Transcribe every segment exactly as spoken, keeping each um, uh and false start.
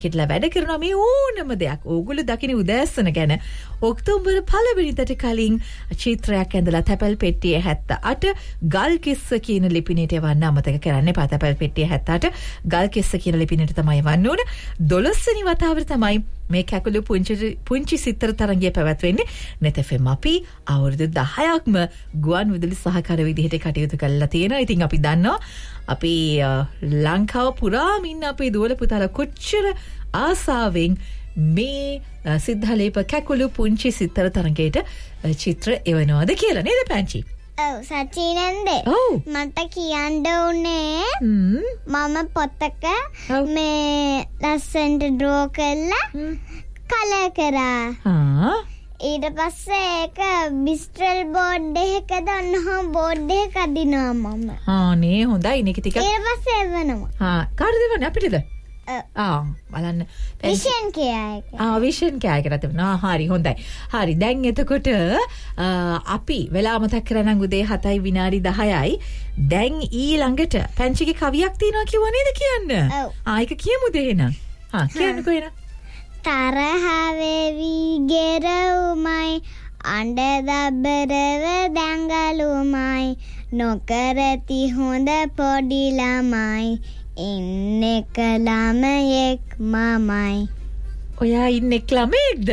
කෙట్ලා වැඩ කරනවා මේ ඕනම දෙයක්. ඕගොල්ලෝ දකින්න උදෑසන ගැන ඔක්තෝබර් පළවෙනිදාට කලින් චිත්‍රයක් ඇඳලා තැපැල් පෙට්ටිය හැත්තෑ අට ගල් කිස්ස කියන ලිපිනයට යවන්න අමතක කරන්න එපා. තැපැල් පෙට්ටිය හැත්තෑ අට ගල් කිස්ස කියන ලිපිනයට තමයි යවන්න ඕන. දොළොස් වෙනි වතාවට තමයි මේ කැකුළු පුංචි පුංචි සිත්තර තරංගය පැවැත්වෙන්නේ. net F M අපි අවුරුදු දහයක්ම ගුවන් විදුලි සහකාර විදිහට කටයුතු කරලා තියෙනවා. ඉතින් අපි දන්නවා අපි ලංකාව පුරාම ඉන්න අපේ දුවල පුතාලා කොච්චර ආසාවෙන් මේ සිද්ධාලේප කැකුළු පුංචි සිත්තර තරංගයට චිත්‍ර එවනවාද කියලා නේද පැංචි? ඔව් සචිනන්දේ මට කියන්න උනේ මම පොතක මේ ලස්සනට ඩ්‍රෝ කරලා කලර් කරා. හා ඊට පස්සේ ඒක බිස්ට්‍රල් බෝඩ් එකක දාන්න බෝඩ් එක අදිනවා මම. හා නේ හොඳයි නේ ටික. ඊට පස්සේ එවනවා. හා කාටද එවන්නේ අපිටද? ආ බලන්න විෂන් කෑයක. ආ විෂන් කෑයකට තිබුණා. හරි හොඳයි. හරි දැන් එතකොට අපි වෙලා මතක් කරනනම් උදේ හතයි විනාඩි දහයයි. දැන් ඊළඟට පැංචිගේ කවියක් තියෙනවා කිව්වා නේද කියන්න? ආ ඒක කියමුද එහෙනම්? හා කියන්නකෝ එහෙනම්. තරහ වෙවි ගෙරවුමයි අඬ දබරව දඟලුමයි නොකරති හොඳ පොඩි ළමයි ඉන්නේ ළමයෙක් මමයි. ඔයා ඉන්නේ ළමයෙක්ද?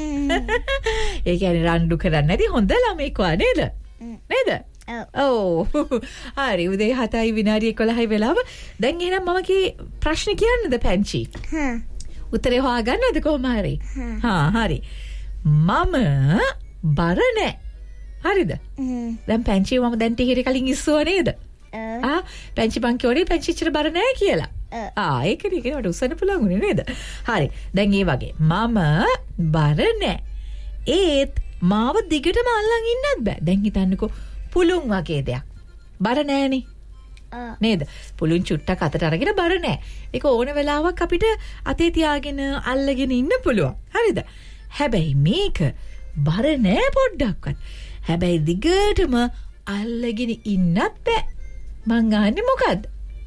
ඒ කියන්නේ රණ්ඩු කරන්නේ නැති හොඳ ළමෙක් වා නේද? නේද? ඔව්. හරි උදේ හතයි විනාඩි එකොළහයි වෙලාව. දැන් එහෙනම් මම කී ප්‍රශ්න කියන්නද පැංචි? හා. උත්තරේ හොයාගන්නද කොහොම හරි? හා හරි. මම බර නැහැ. හරිද? දැන් පැංචි මම දැන් ටිකේ කලින් ඉස්සුවා නේද? ආ පැංචි බං කියෝනේ පැංචි ඉච්චර බර නැහැ කියලා. ආ ඒක නේ ඒකට උස්සන්න පුළුවන් උනේ නේද? හරි. දැන් ඒ වගේ මම බර නැහැ. ඒත් මාව දිගටම අල්ලන් ඉන්නත් බෑ. දැන් හිතන්නකෝ පුළුන් වගේ දෙයක්. බර නැහනේ. නේද? පුළුන් චුට්ටක් අතට අරගෙන බර නැහැ. ඒක ඕන වෙලාවක් අපිට අතේ තියාගෙන අල්ලගෙන ඉන්න පුළුවන්. හරිද? හැබැයි මේක බර නැහැ පොඩ්ඩක්වත්. හැබැයි දිගටම අල්ලගෙන ඉන්නත් බෑ. මං අහන්නේ මොකද්ද?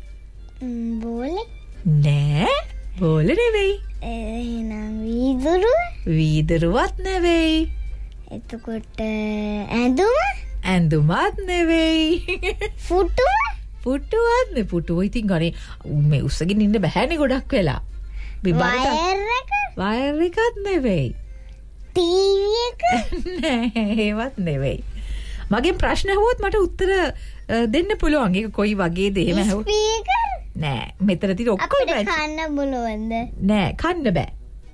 බෝලේ නෑ බෝල නෙවෙයි. එහෙනම් වීදුරුව? වීදුරුවත් නෙවෙයි. එතකොට ඇඳුම? ඇඳුමත් නෙවෙයි. පුටුව? පුටුවත් නෙවෙයි. පුටුව ඉතින් ගනේ මේ උස්සගෙන ඉන්න බෑනේ ගොඩක් වෙලා. වයර් එක? වයර් එකත් නෙවෙයි. ටීවී එක? නෑ ඒවත් නෙවෙයි. මගෙන් ප්‍රශ්න අහුවොත් මට උත්තර දෙන්න පුළුවන්. ඒක කොයි වගේද එහෙම අහුවොත්? ස්පීකර්? නෑ මෙතන තියෙන ඔක්කොම අපිට කන්න බලවන්ද? නෑ කන්න බෑ.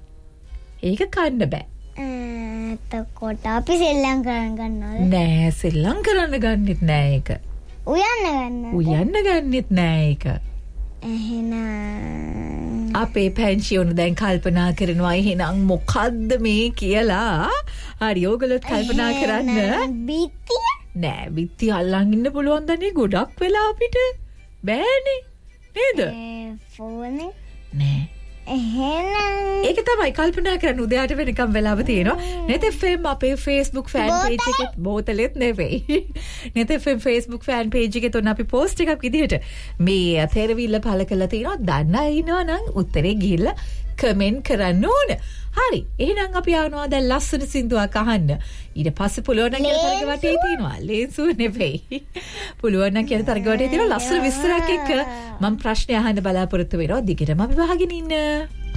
ඒක කන්න බෑ. එතකොට අපි සෙල්ලම් කරන්න ගන්නවද? නෑ සෙල්ලම් කරන්න ගන්නෙත් නෑ ඒක. උයන්න ගන්නවද? උයන්න ගන්නෙත් නෑ ඒක. එහෙනම් අපේ පැංචියෝන දැන් කල්පනා කරනවා එහෙනම් මොකද්ද මේ කියලා. හරි ඕගොල්ලෝ කල්පනා කරන්න. බිත්තිය? නෑ බිත්තිය අල්ලන් ඉන්න පුළුවන් දන්නේ ගොඩක් වෙලා අපිට. බෑනේ. නේද? ෆෝන් එක? නෑ. එහෙනම් ඒක තමයි කල්පනා කරන්න උදයාට වෙනකම් වෙලාව තියෙනවා. net F M අපේ Facebook fan page එකේ බෝතලෙත් නෙවෙයි. net F M Facebook fan page එකේ තොන අපි post එකක් විදිහට මේ තේරවිල්ල පළ කරලා තියෙනවා. දන්නා ඉනවා නම් උත්තරේ ගිහිල්ලා comment කරන්න ඕන. හරි. එහෙනම් අපි ආවනවා දැන් ලස්සන සින්දුවක් අහන්න. ඊට පස්සේ පුළුවන් නම් කියලා තරග වටේ තියෙනවා. ලේන්සු නෙවෙයි. පුළුවන් නම් කියලා තරග වටේ තියෙනවා ලස්සන විස්තරයක් එක්ක මම ප්‍රශ්න අහන්න බලාපොරොත්තු වෙනවා. දිගටම අපි වහගෙන ඉන්න.